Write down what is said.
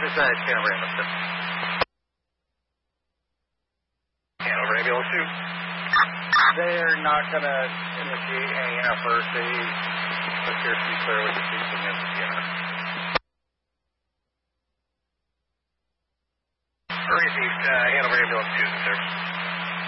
Besides Hanover Ambulance. Hanover Ambulance 2. They're not going to initiate hanging out first. They appear to be clear with the sequence of the center. Received Hanover Ambulance 2, sir.